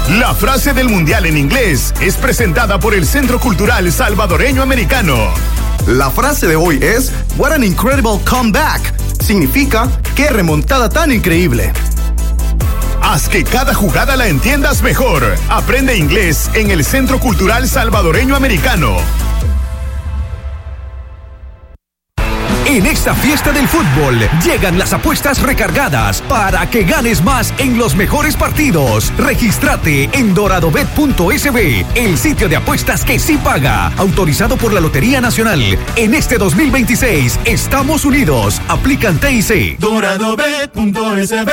La frase del mundial en inglés es presentada por el Centro Cultural Salvadoreño Americano. La frase de hoy es What an incredible comeback. Significa qué remontada tan increíble. Haz que cada jugada la entiendas mejor. Aprende inglés en el Centro Cultural Salvadoreño Americano. En esta fiesta del fútbol llegan las apuestas recargadas para que ganes más en los mejores partidos. Regístrate en doradobet.sb, el sitio de apuestas que sí paga, autorizado por la Lotería Nacional. En este 2026 estamos unidos. Aplican TIC. Doradobet.sb.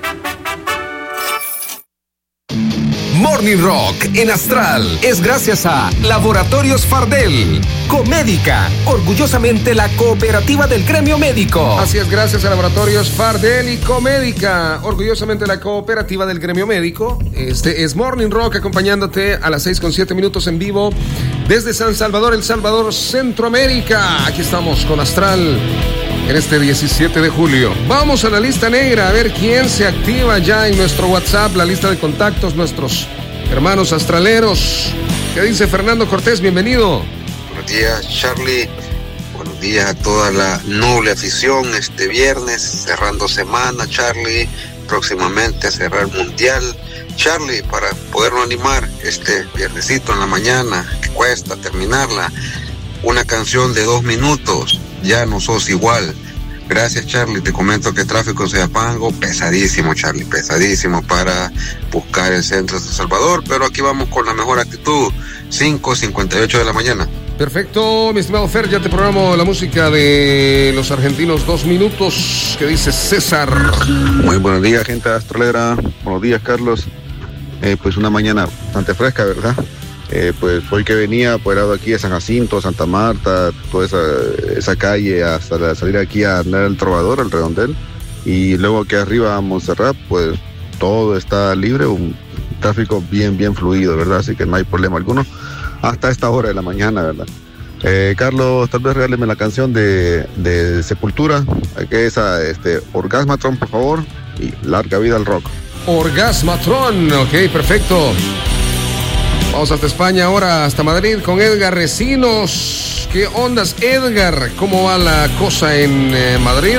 Morning Rock en Astral es gracias a Laboratorios Fardel, Comédica, orgullosamente la cooperativa del gremio médico. Así es, gracias a Laboratorios Fardel y Comédica, orgullosamente la cooperativa del gremio médico. Este es Morning Rock, acompañándote a las 6:07 en vivo desde San Salvador, El Salvador, Centroamérica. Aquí estamos con Astral en este 17 de julio. Vamos a la lista negra a ver quién se activa ya en nuestro WhatsApp, la lista de contactos, nuestros hermanos astraleros. ¿Qué dice Fernando Cortés? Bienvenido. Buenos días, Charlie. Buenos días a toda la noble afición este viernes, cerrando semana, Charlie. Próximamente a cerrar mundial. Charlie, para poderlo animar este viernesito en la mañana, que cuesta terminarla, una canción de 2 minutos, Ya no sos igual. Gracias, Charlie. Te comento que tráfico en Soyapango, pesadísimo, Charlie, pesadísimo para buscar el centro de San Salvador, pero aquí vamos con la mejor actitud, 5:58 de la mañana. Perfecto, mi estimado Fer, ya te programo la música de los argentinos, 2 minutos, que dice César. Muy buenos días, gente astrolera. Buenos días, Carlos. Pues una mañana bastante fresca, ¿verdad? Pues hoy que venía por el lado aquí de San Jacinto, Santa Marta, toda esa calle hasta salir aquí a andar el Trovador, el Redondel, y luego aquí arriba a Montserrat, pues todo está libre, un tráfico bien fluido, ¿verdad? Así que no hay problema alguno hasta esta hora de la mañana, ¿verdad? Carlos, tal vez regáleme la canción de Sepultura, que es Orgasmatron, por favor, y larga vida al rock. Orgasmatron, ok, perfecto. Vamos hasta España ahora, hasta Madrid, con Edgar Recinos. ¿Qué ondas, Edgar? ¿Cómo va la cosa en Madrid?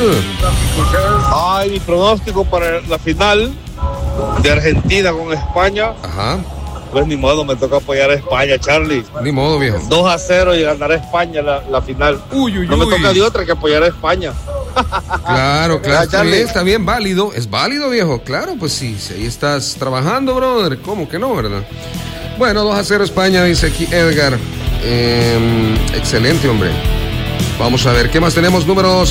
Ay, mi pronóstico para la final de Argentina con España. Ajá. Pues ni modo, me toca apoyar a España, Charlie. Ni modo, viejo. 2-0 y ganará España la final. No me toca de otra que apoyar a España. Claro, está bien, válido. Es válido, viejo. Claro, pues sí, si ahí estás trabajando, brother. ¿Cómo que no, verdad? Bueno, 2-0 España, dice aquí Edgar. Excelente, hombre. Vamos a ver, ¿qué más tenemos? Número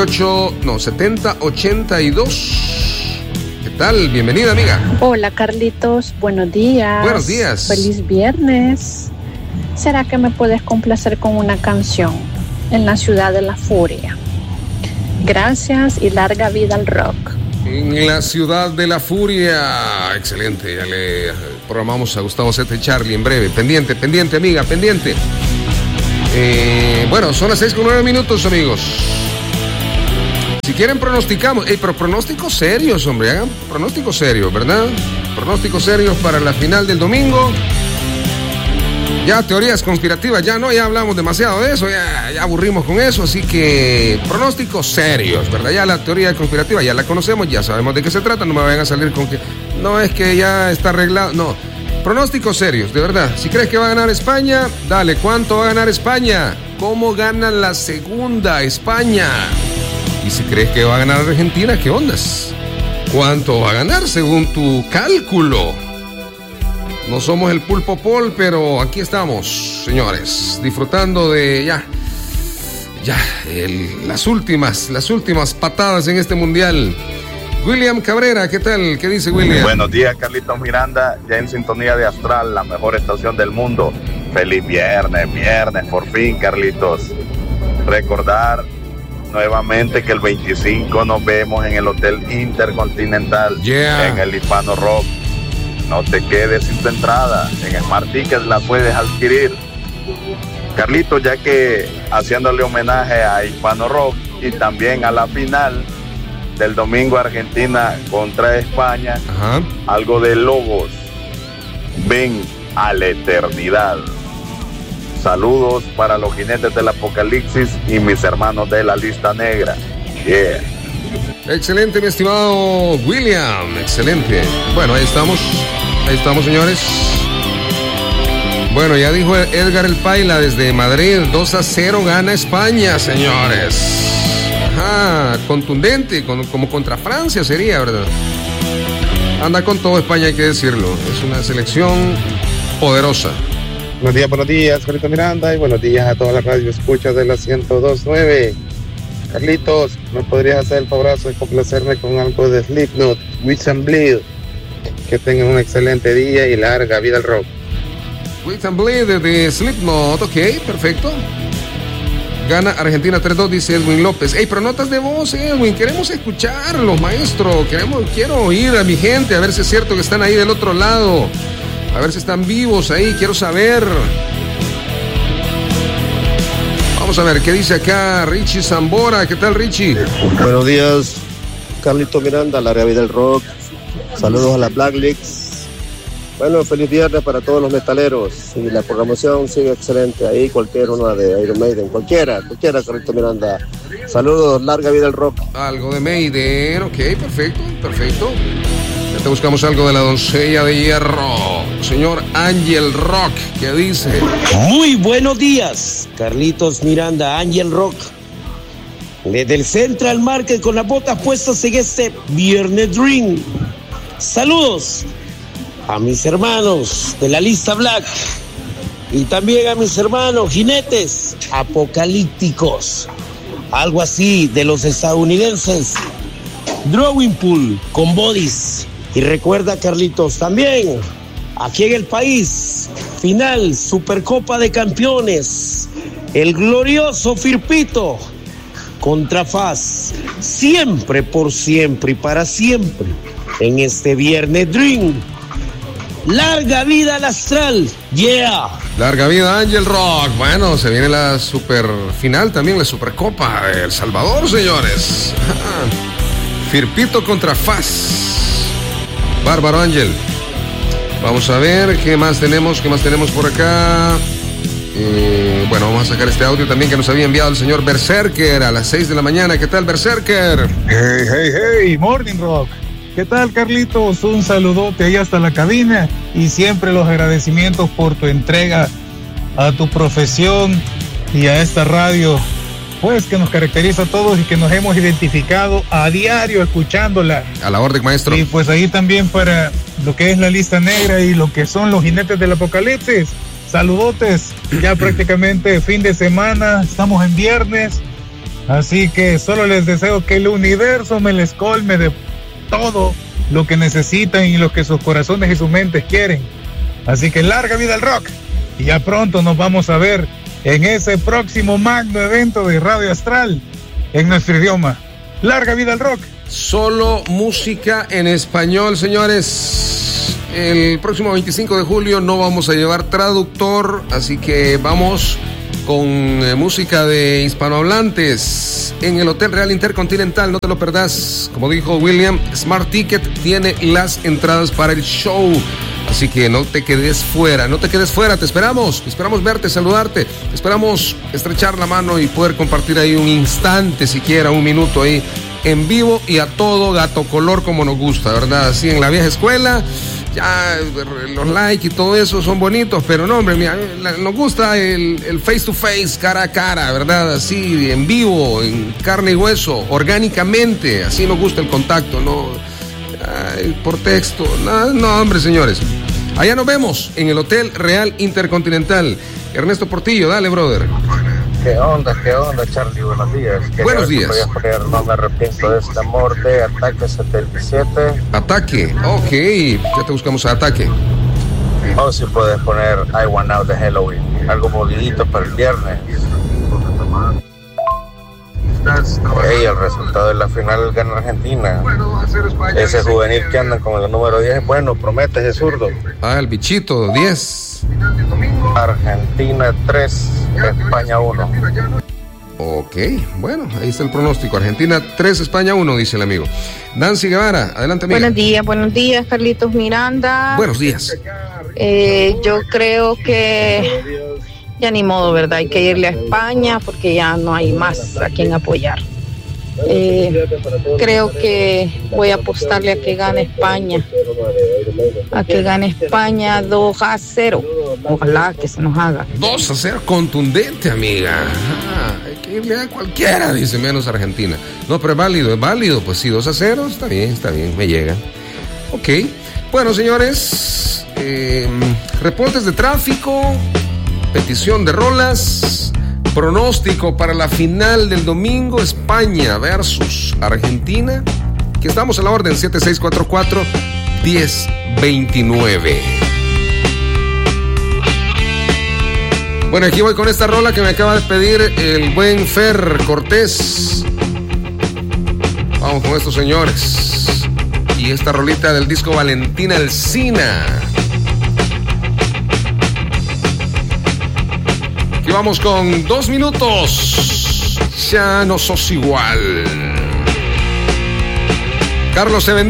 7082. ¿Qué tal? Bienvenida, amiga. Hola, Carlitos. Buenos días. Buenos días. Feliz viernes. ¿Será que me puedes complacer con una canción? En la ciudad de la furia. Gracias y larga vida al rock. En la ciudad de la furia. Excelente, ya le programamos a Gustavo Zeta y Charlie en breve. Pendiente, amiga, pendiente. Bueno, son las 6:09, amigos. Si quieren pronosticamos, pero pronósticos serios, hombre, hagan pronósticos serios, ¿verdad? Pronósticos serios para la final del domingo. Ya teorías conspirativas, ya hablamos demasiado de eso, ya aburrimos con eso, así que pronósticos serios, ¿verdad? Ya la teoría conspirativa ya la conocemos, ya sabemos de qué se trata, no me vayan a salir con que no es que ya está arreglado, no. Pronósticos serios, de verdad. Si crees que va a ganar España, dale, ¿cuánto va a ganar España? ¿Cómo gana la segunda España? Y si crees que va a ganar Argentina, ¿qué ondas? ¿Cuánto va a ganar según tu cálculo? No somos el Pulpo Pol, pero aquí estamos, señores, disfrutando de las últimas patadas en este mundial. William Cabrera, ¿qué tal? ¿Qué dice William? Buenos días, Carlitos Miranda, ya en sintonía de Astral, la mejor estación del mundo. Feliz viernes, por fin, Carlitos. Recordar nuevamente que el 25 nos vemos en el Hotel Intercontinental, en el Hispano Rock. No te quedes sin tu entrada, en Smart Tickets la puedes adquirir. Carlitos, ya que haciéndole homenaje a Hispano Rock y también a la final del domingo Argentina contra España, algo de Lobos. ven a la eternidad. Saludos para los jinetes del apocalipsis y mis hermanos de la lista negra. Yeah. Excelente, mi estimado William, excelente. Bueno, ahí estamos, señores. Bueno, ya dijo Edgar el Paila desde Madrid, 2-0 gana España, señores. Ajá, contundente, como contra Francia sería, ¿verdad? Anda con todo España, hay que decirlo. Es una selección poderosa. Buenos días, Carlito Miranda, y buenos días a toda la radio escucha de la 102.9. Carlitos, ¿me podrías hacer el favorazo de complacerme con algo de Slipknot, Witch and Bleed? Que tengan un excelente día y larga vida al rock. Witch and Bleed de Slipknot, ok, perfecto. Gana Argentina 3-2, dice Edwin López. Ey, pero notas de voz, Edwin, queremos escucharlos, maestro. Quiero oír a mi gente, a ver si es cierto que están ahí del otro lado. A ver si están vivos ahí, quiero saber. Vamos a ver, ¿qué dice acá Richie Zambora? ¿Qué tal, Richie? Buenos días, Carlito Miranda, larga vida del rock. Saludos a la Black Leaks. Bueno, feliz viernes para todos los metaleros. Y la programación sigue excelente. Ahí cualquiera, una de Iron Maiden, cualquiera, Carlito Miranda. Saludos, larga vida del rock. Algo de Maiden, ok, perfecto. Ya te buscamos algo de la doncella de hierro. Señor Ángel Rock, ¿qué dice? Muy buenos días, Carlitos Miranda, Ángel Rock. Desde el Central Market con las botas puestas en este Viernes Dream. Saludos a mis hermanos de la lista Black y también a mis hermanos jinetes apocalípticos, algo así de los estadounidenses, Drawing Pool con Bodies. Y recuerda, Carlitos, también aquí en el país, final Supercopa de Campeones, el glorioso Firpito contra FAS, siempre, por siempre y para siempre en este Viernes Dream. Larga vida al astral, yeah. Larga vida Ángel Rock. Bueno, se viene la super final también, la Supercopa de El Salvador, señores. Firpito contra FAS. Bárbaro Ángel. Vamos a ver qué más tenemos por acá. Bueno, vamos a sacar este audio también que nos había enviado el señor Berserker a las 6 de la mañana. ¿Qué tal, Berserker? Hey, Morning Rock. ¿Qué tal, Carlitos? Un saludote ahí hasta la cabina y siempre los agradecimientos por tu entrega a tu profesión y a esta radio, pues que nos caracteriza a todos y que nos hemos identificado a diario escuchándola. A la orden, maestro. Y pues ahí también para lo que es la lista negra y lo que son los jinetes del apocalipsis. Saludotes, ya prácticamente fin de semana, estamos en viernes, así que solo les deseo que el universo me les colme de todo lo que necesitan y lo que sus corazones y sus mentes quieren. Así que larga vida al rock y ya pronto nos vamos a ver en ese próximo magno evento de Radio Astral en nuestro idioma. Larga vida al rock. Solo música en español, señores. El próximo 25 de julio no vamos a llevar traductor, así que vamos con música de hispanohablantes en el Hotel Real Intercontinental. No te lo perdás. Como dijo William, Smart Ticket tiene las entradas para el show. Así que no te quedes fuera, te esperamos verte, saludarte, esperamos estrechar la mano y poder compartir ahí un instante, siquiera un minuto ahí en vivo y a todo gato color como nos gusta, ¿verdad? Así en la vieja escuela, ya los likes y todo eso son bonitos, pero no, hombre, mira, nos gusta el face to face, cara a cara, ¿verdad? Así en vivo, en carne y hueso, orgánicamente, así nos gusta el contacto, no por texto, no, hombre, señores. Allá nos vemos en el Hotel Real Intercontinental. Ernesto Portillo, dale, brother. ¿Qué onda, Charlie? Buenos días. Buenos días. No me arrepiento de este amor de Ataque 77. Ataque, ok. Ya te buscamos a Ataque. O si puedes poner I Want Out de Halloween. Algo movidito para el viernes. Hey, el resultado de la final gana Argentina. Ese juvenil que anda con el número 10, bueno, promete ese zurdo. El bichito, 10. Argentina 3, España 1. Ok, bueno, ahí está el pronóstico. Argentina 3, España 1, dice el amigo. Nancy Guevara, adelante, amiga. Buenos días, Carlitos Miranda. Buenos días. Yo creo que ya ni modo, ¿verdad? Hay que irle a España porque ya no hay más a quien apoyar. Creo que voy a apostarle a que gane España. A que gane España 2-0. Ojalá que se nos haga. 2-0, contundente, amiga. Hay que irle a cualquiera, dice, menos Argentina. No, pero es válido. Pues sí, 2-0, está bien, me llega. Ok. Bueno, señores, reportes de tráfico, petición de rolas, pronóstico para la final del domingo, España versus Argentina, que estamos a la orden, 7644-1029. Bueno, aquí voy con esta rola que me acaba de pedir el buen Fer Cortés. Vamos con estos señores. Y esta rolita del disco Valentina Alsina. Aquí vamos con 2 minutos. Ya no sos igual. Carlos se vendió.